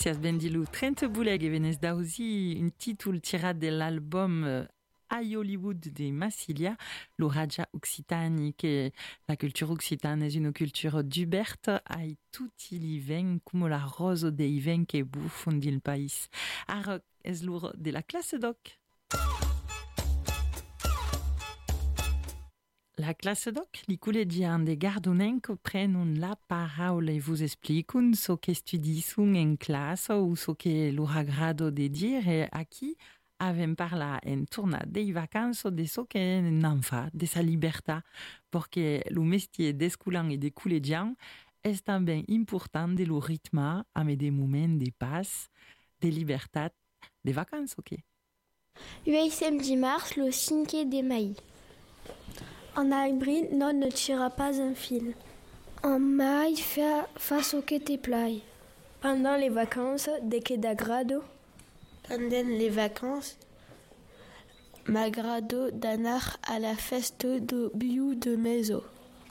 Gracias, Bendilu. Trent Bouleg et Venez Dausi, une titre tirée de l'album I Hollywood de Massilia, l'Uragia Occitani, che la culture occitane è una cultura d'ubert, ai tutti gli ven come la rosa dei ven che buffon il país. Arroc es l'ur de la classe doc. La classe doc, li collegians de Gardonenco prenun la parola e vos explicun so che studissun en classe o so che lor agrado de dire a chi avem parla en torna dei vacanze de so che n'en fa, de sa libertà, porque lo mestier d'esculan e de collegian est também important de lo ritme amb de moments de paz, de libertat, de vacances, ok? USM dimanche, le 5 de mai. En avril, non ne tira pas un fil. En mai, fa ce que te plaît. Pendant les vacances, de que d'agrado. Pendant les vacances, m'agrado d'anar à la festa do Biu de Meso.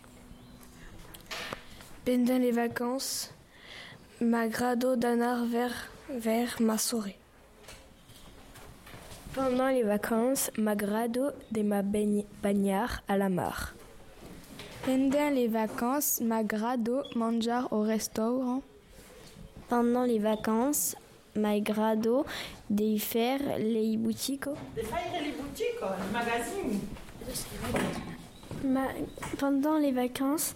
Pendant les vacances, m'agrado d'anar vers Massoré. Pendant les vacances, m'agrado de ma bagnare à la mar. Pendant les vacances, m'agrado mangiar au restaurant. Pendant les vacances, m'agrado de faire les boutiques. De faire les boutiques, les magazines. Pendant les vacances,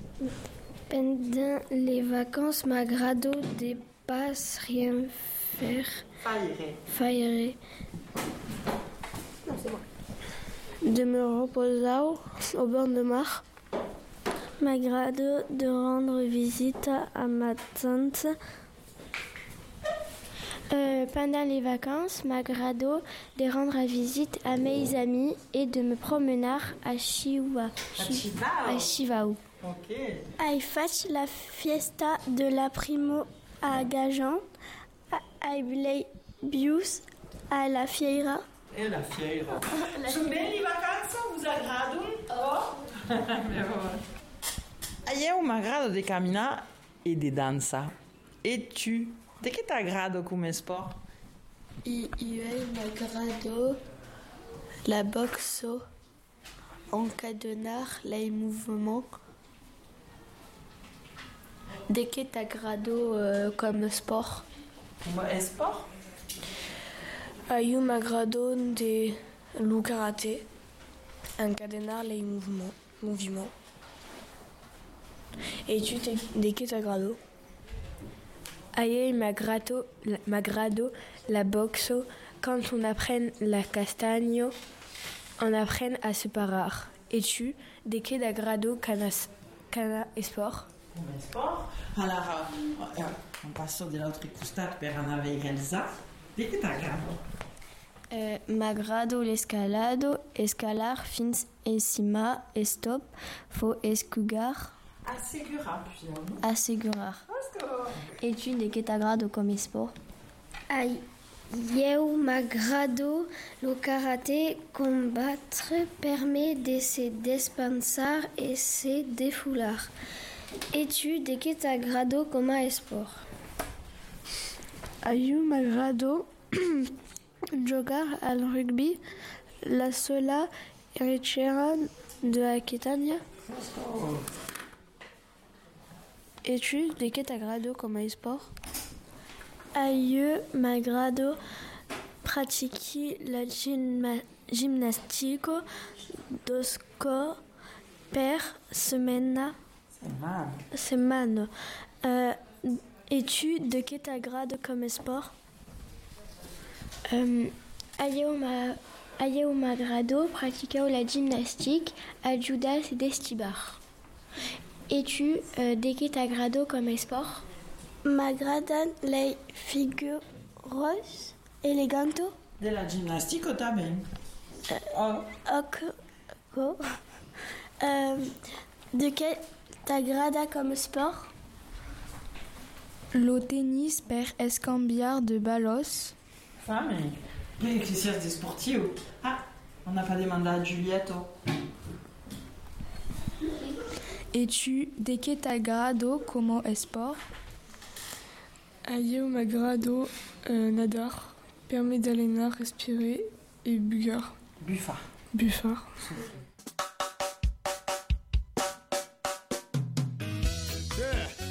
m'agrado de pas rien faire. Faire. Non, c'est bon. De me reposer au bord de mar. M'agrado de rendre visite à ma tante. Pendant les vacances, m'agrado de rendre visite à mes amis et de me promener à Chivao. Ok. I faig la fiesta de la primo à Gajan. I play bius à la Fieira. E la fiera. Sono belle le vacanze? Vous agradam? Oh! Eu m'agrado de caminhar e de dançar. E tu? De que t'agrado come sport? Io m'agrado la boxe, encadenar les mouvements. De que t'agrado comme sport? Como sport? Io m'agrado de lo karaté, encadenar les mouvements. Et tu de que t'agrado? Aïe, m'agrado la boxe. Quand on apprend la castagne, on apprend à se parer. Et tu, de que d'agrado cana sport? Come sport? Allora, un passo dell'altro costat per andare a Elsa. De que t'agrado? M'agrado l'escalado, escalar fins en cima, stop, faut escugar. Assegurar. Et tu, de que t'agrado comme sport? Eu m'agrado le karaté. Combattre permet de se dépensar et se défouler. Et tu, de que t'agrado comme sport? Io m'agrado jogar al rugby, la sola rechera de Aquitania. Et tu, de que t'agrado comme sport? Io m'agrado pratiquer la gymnastique 2 fois per semana. Et tu, de que t'agrado comme sport? Io m'agrado pratiquer la gymnastique, ayudar a destibar. Et tu, de que t'agrado comme sport? M'agradan les figures elegantes. De la gymnastique também. De que t'agrada comme sport? Le tennis per escambiar de balos. Fame. Mais que c'est des sportifs. Ah, on n'a pas demandé à Giulietto. Et tu, de que t'agrado como sport? Aïe m'agrado nadar, permet d'alena respirer et bugar. Buffard. Buffard.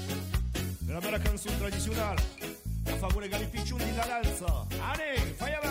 Una bella canzone tradizionale a favore dei piccioni della danza. Ane, fai avanti!